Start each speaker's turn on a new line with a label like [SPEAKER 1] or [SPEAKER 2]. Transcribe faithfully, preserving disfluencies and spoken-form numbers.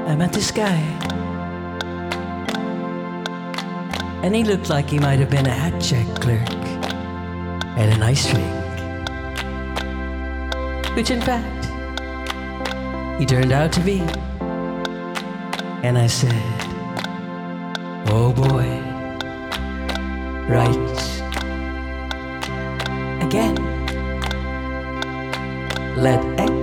[SPEAKER 1] I met this guy, and he looked like he might have been a hat check clerk at an ice rink, which in fact he turned out to be. And I said, oh boy, right again. Let X